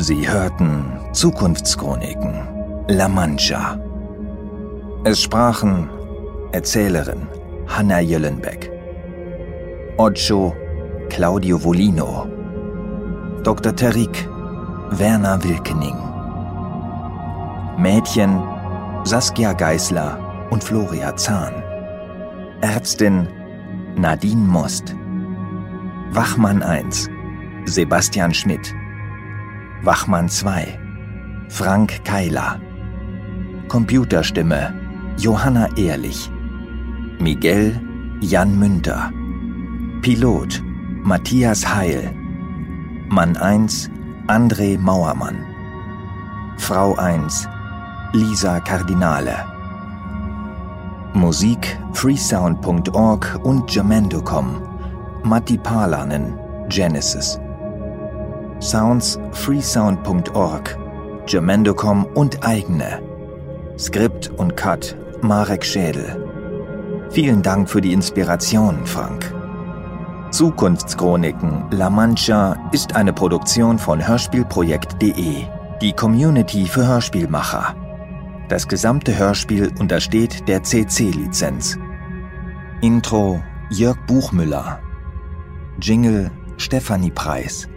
Sie hörten Zukunftschroniken, La Mancha. Es sprachen Erzählerin Hanna Jöllenbeck, Ocho Claudio Volino, Dr. Terik Werner Wilkening, Mädchen Saskia Geisler und Floria Zahn, Ärztin Nadine Most, Wachmann 1 Sebastian Schmidt, Wachmann 2 Frank Keiler, Computerstimme Johanna Ehrlich, Miguel Jan Münter, Pilot Matthias Heil, Mann 1 André Mauermann, Frau 1 Lisa Kardinale. Musik freesound.org und Jamendo.com, Matti Parlanen, Genesis. Sounds freesound.org, Jamendo.com und eigene. Skript und Cut Marek Schädel. Vielen Dank für die Inspiration, Frank. Zukunftschroniken La Mancha ist eine Produktion von Hörspielprojekt.de, die Community für Hörspielmacher. Das gesamte Hörspiel untersteht der CC-Lizenz. Intro Jörg Buchmüller. Jingle Stefanie Preis.